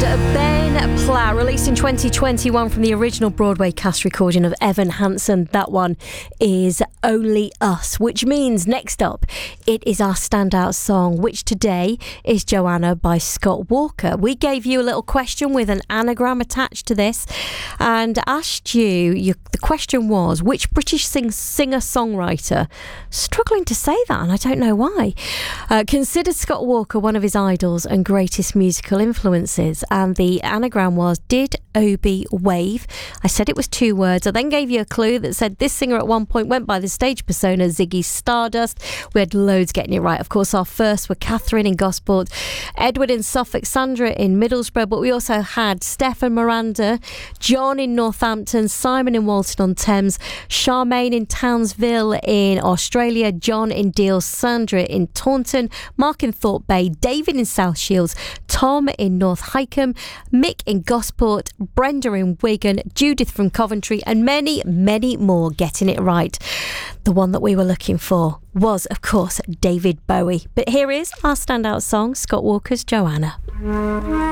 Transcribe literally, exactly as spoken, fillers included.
Ben Platt, released in twenty twenty-one from the original Broadway cast recording of Evan Hansen. That one is Only Us, which means next up it is our standout song, which today is Joanna by Scott Walker. We gave you a little question with an anagram attached to this and asked you, you the question was, which British sing, singer-songwriter, struggling to say that and I don't know why, uh, considered Scott Walker one of his idols and greatest musical influences? And the anagram was, did Obi wave? I said it was two words. I then gave you a clue that said this singer at one point went by the stage persona Ziggy Stardust. We had loads getting it right. Of course, our first were Catherine in Gosport, Edward in Suffolk, Sandra in Middlesbrough, but we also had Steph and Miranda, John in Northampton, Simon in Walton-on-Thames, Charmaine in Townsville in Australia, John in Deal, Sandra in Taunton, Mark in Thorpe Bay, David in South Shields, Tom in North Hykeham, Mick in Gosport, Brenda in Wigan, Judith from Coventry, and many, many more getting it right. The one that we were looking for was, of course, David Bowie. But here is our standout song, Scott Walker's Joanna.